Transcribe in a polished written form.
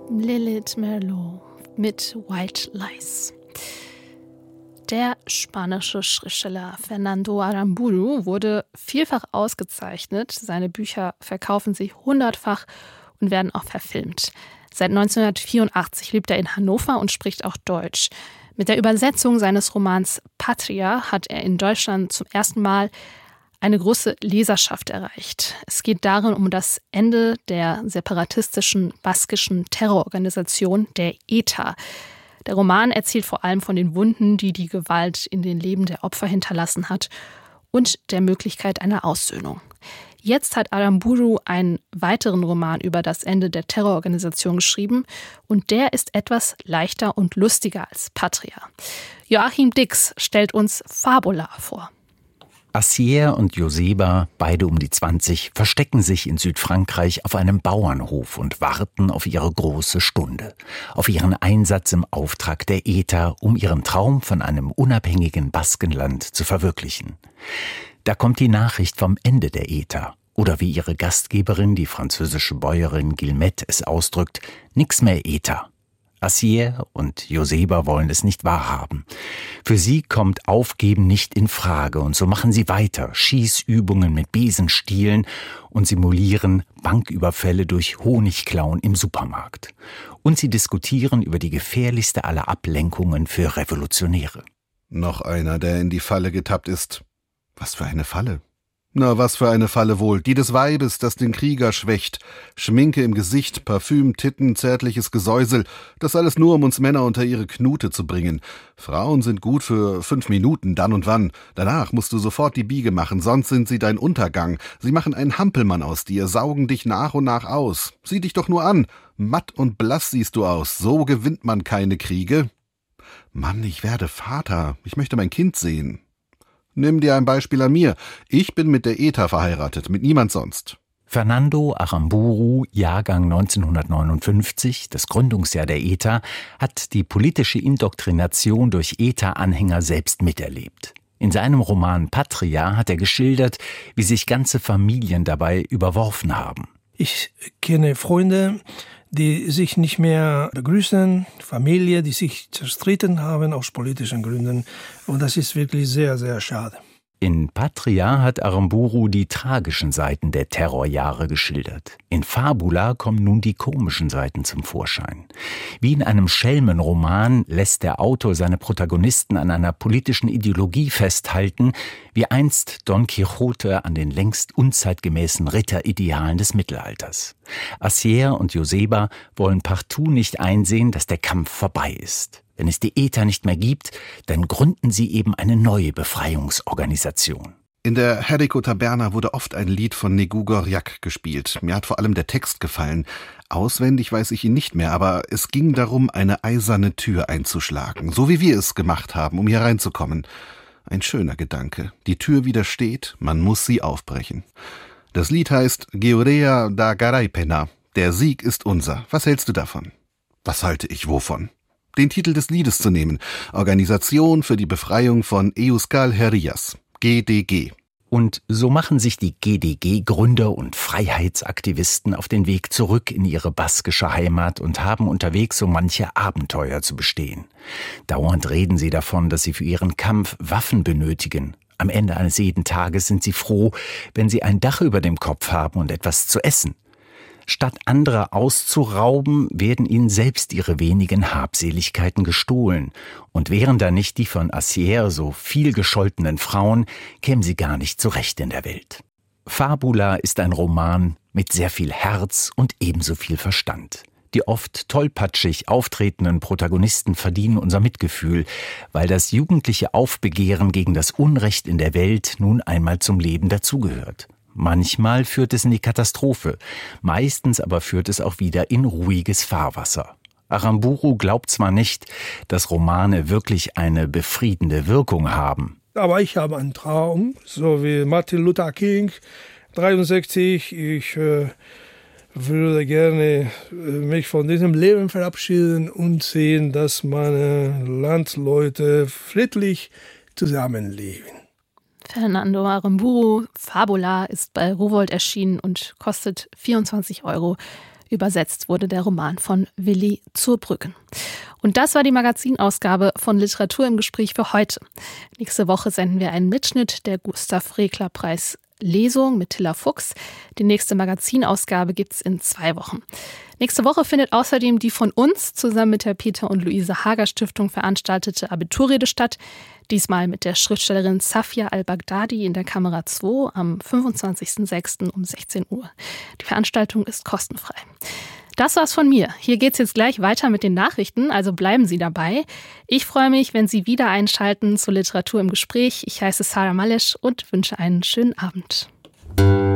Lilith Merlo mit White Lies. Der spanische Schriftsteller Fernando Aramburu wurde vielfach ausgezeichnet. Seine Bücher verkaufen sich hundertfach und werden auch verfilmt. Seit 1984 lebt er in Hannover und spricht auch Deutsch. Mit der Übersetzung seines Romans Patria hat er in Deutschland zum ersten Mal eine große Leserschaft erreicht. Es geht darin um das Ende der separatistischen baskischen Terrororganisation, der ETA. Der Roman erzählt vor allem von den Wunden, die die Gewalt in den Leben der Opfer hinterlassen hat und der Möglichkeit einer Aussöhnung. Jetzt hat Aramburu einen weiteren Roman über das Ende der Terrororganisation geschrieben und der ist etwas leichter und lustiger als Patria. Joachim Dix stellt uns Fabula vor. Assier und Joseba, beide um die 20, verstecken sich in Südfrankreich auf einem Bauernhof und warten auf ihre große Stunde, auf ihren Einsatz im Auftrag der ETA, um ihren Traum von einem unabhängigen Baskenland zu verwirklichen. Da kommt die Nachricht vom Ende der ETA, oder wie ihre Gastgeberin, die französische Bäuerin Guillemette, es ausdrückt, nix mehr ETA. Assier und Joseba wollen es nicht wahrhaben. Für sie kommt Aufgeben nicht in Frage und so machen sie weiter, Schießübungen mit Besenstielen und simulieren Banküberfälle durch Honigklauen im Supermarkt. Und sie diskutieren über die gefährlichste aller Ablenkungen für Revolutionäre. Noch einer, der in die Falle getappt ist. Was für eine Falle? Na, was für eine Falle wohl. Die des Weibes, das den Krieger schwächt. Schminke im Gesicht, Parfüm, Titten, zärtliches Gesäusel. Das alles nur, um uns Männer unter ihre Knute zu bringen. Frauen sind gut für 5 Minuten, dann und wann. Danach musst du sofort die Biege machen, sonst sind sie dein Untergang. Sie machen einen Hampelmann aus dir, saugen dich nach und nach aus. Sieh dich doch nur an. Matt und blass siehst du aus. So gewinnt man keine Kriege. Mann, ich werde Vater. Ich möchte mein Kind sehen. Nimm dir ein Beispiel an mir. Ich bin mit der ETA verheiratet, mit niemand sonst. Fernando Aramburu, Jahrgang 1959, das Gründungsjahr der ETA, hat die politische Indoktrination durch ETA-Anhänger selbst miterlebt. In seinem Roman Patria hat er geschildert, wie sich ganze Familien dabei überworfen haben. Ich kenne Freunde, die sich nicht mehr begrüßen, Familie, die sich zerstritten haben aus politischen Gründen. Und das ist wirklich sehr, sehr schade. In Patria hat Aramburu die tragischen Seiten der Terrorjahre geschildert. In Fabula kommen nun die komischen Seiten zum Vorschein. Wie in einem Schelmenroman lässt der Autor seine Protagonisten an einer politischen Ideologie festhalten, wie einst Don Quixote an den längst unzeitgemäßen Ritteridealen des Mittelalters. Assier und Joseba wollen partout nicht einsehen, dass der Kampf vorbei ist. Wenn es die ETA nicht mehr gibt, dann gründen sie eben eine neue Befreiungsorganisation. In der Herrico Taberna wurde oft ein Lied von Negu Gorjak gespielt. Mir hat vor allem der Text gefallen. Auswendig weiß ich ihn nicht mehr, aber es ging darum, eine eiserne Tür einzuschlagen, so wie wir es gemacht haben, um hier reinzukommen. Ein schöner Gedanke. Die Tür widersteht, man muss sie aufbrechen. Das Lied heißt Geurea da Garaipena. Der Sieg ist unser. Was hältst du davon? Was halte ich wovon? Den Titel des Liedes zu nehmen. Organisation für die Befreiung von Euskal Herrias. GDG. Und so machen sich die GDG-Gründer und Freiheitsaktivisten auf den Weg zurück in ihre baskische Heimat und haben unterwegs so manche Abenteuer zu bestehen. Dauernd reden sie davon, dass sie für ihren Kampf Waffen benötigen. Am Ende eines jeden Tages sind sie froh, wenn sie ein Dach über dem Kopf haben und etwas zu essen. Statt andere auszurauben, werden ihnen selbst ihre wenigen Habseligkeiten gestohlen. Und wären da nicht die von Assier so viel gescholtenen Frauen, kämen sie gar nicht zurecht in der Welt. Fabula ist ein Roman mit sehr viel Herz und ebenso viel Verstand. Die oft tollpatschig auftretenden Protagonisten verdienen unser Mitgefühl, weil das jugendliche Aufbegehren gegen das Unrecht in der Welt nun einmal zum Leben dazugehört. Manchmal führt es in die Katastrophe, meistens aber führt es auch wieder in ruhiges Fahrwasser. Aramburu glaubt zwar nicht, dass Romane wirklich eine befriedende Wirkung haben. Aber ich habe einen Traum, so wie Martin Luther King, 63. Ich würde gerne mich von diesem Leben verabschieden und sehen, dass meine Landsleute friedlich zusammenleben. Fernando Aramburu, Fabula ist bei Rowohlt erschienen und kostet 24 €. Übersetzt wurde der Roman von Willi Zurbrüggen. Und das war die Magazinausgabe von Literatur im Gespräch für heute. Nächste Woche senden wir einen Mitschnitt der Gustav-Regler-Preis Lesung mit Tilla Fuchs. Die nächste Magazinausgabe gibt's in 2 Wochen. Nächste Woche findet außerdem die von uns zusammen mit der Peter und Luise Hager Stiftung veranstaltete Abiturrede statt. Diesmal mit der Schriftstellerin Safia al-Baghdadi in der Kamera 2 am 25.06. um 16 Uhr. Die Veranstaltung ist kostenfrei. Das war's von mir. Hier geht's jetzt gleich weiter mit den Nachrichten, also bleiben Sie dabei. Ich freue mich, wenn Sie wieder einschalten zur Literatur im Gespräch. Ich heiße Sarah Malesch und wünsche einen schönen Abend.